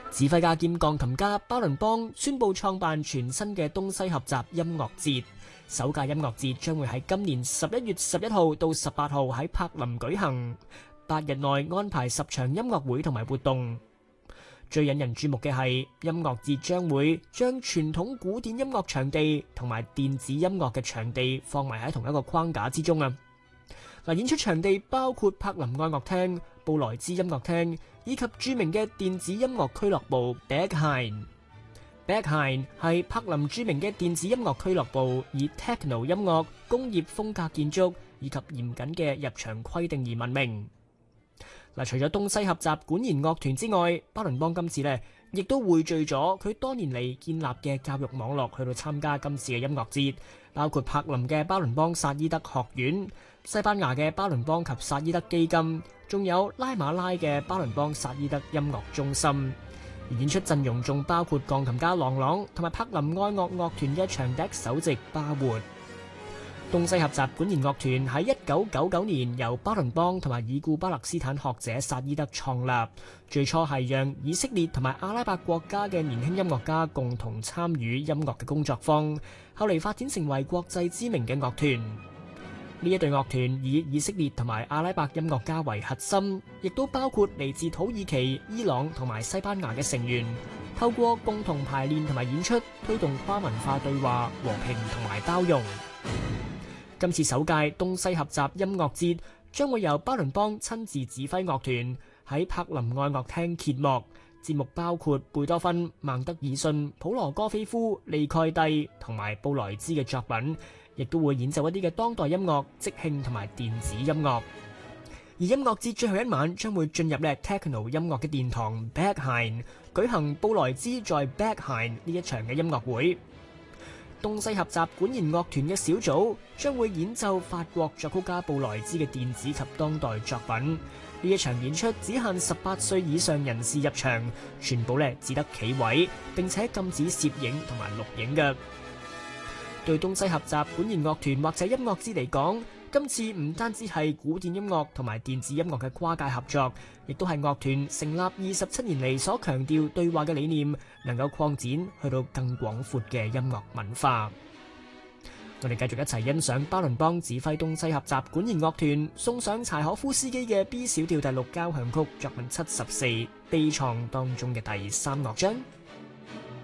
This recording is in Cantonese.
指揮家兼鋼琴家巴倫邦宣布創辦全新嘅東西合集音樂節，首屆音樂節將會喺今年11月11號到18號喺柏林舉行，8日內安排10場音樂會同埋活動。最引人注目嘅係音樂節將會將傳統古典音樂場地同埋電子音樂嘅場地放埋喺同一個框架之中啊！演出場地包括柏林愛樂廳、布萊茲音樂廳以及著名嘅電子音樂俱樂部 Berghain。Berghain 係柏林著名嘅電子音樂俱樂部，以 techno 音樂、工業風格建築以及嚴謹嘅入場規定而聞名。除咗東西合集管弦樂團之外，巴倫邦今次亦都匯聚咗佢多年嚟建立嘅教育網絡去到參加今次嘅音樂節，包括柏林嘅巴倫邦薩伊德學院、西班牙嘅巴倫邦及薩伊德基金，仲有拉馬拉嘅巴倫邦薩伊德音樂中心。而演出陣容仲包括鋼琴家朗朗同埋柏林愛樂樂團嘅長笛首席巴活。東西合集管弦樂團喺1999年由巴倫邦同埋已故巴勒斯坦學者薩伊德創立，最初係讓以色列同埋阿拉伯國家嘅年輕音樂家共同參與音樂嘅工作坊，後嚟發展成為國際知名嘅樂團。呢一隊樂團以以色列同埋阿拉伯音樂家為核心，亦都包括嚟自土耳其、伊朗同埋西班牙嘅成員，透過共同排練同埋演出，推動跨文化對話、和平同埋包容。今次首屆東西合集音樂節將會由巴倫邦親自指揮樂團喺柏林愛樂廳揭幕，節目包括貝多芬、孟德爾遜、普羅戈菲夫、利蓋蒂同埋布萊茲嘅作品，亦都會演奏一啲嘅當代音樂、即興同埋電子音樂。而音樂節最後一晚將會進入techno 音樂嘅殿堂 Berghain， 舉行布萊茲在 Berghain 呢一場嘅音樂會。東西合集管弦樂團嘅小組將會演奏法國作曲家布萊茲嘅電子及當代作品。呢一場演出只限18歲以上人士入場，全部只得企位，並且禁止攝影同埋錄影嘅。對東西合集管弦樂團或者音樂節嚟講，今次唔單止係古典音樂同埋電子音樂嘅跨界合作，亦都係樂團成立27年嚟所強調對話嘅理念，能夠擴展去到更廣闊嘅音樂文化。我哋繼續一齊欣賞巴倫邦指揮東西合集管弦樂團送上柴可夫斯基嘅 B 小調第6交響曲作品74悲愴當中嘅第3樂章。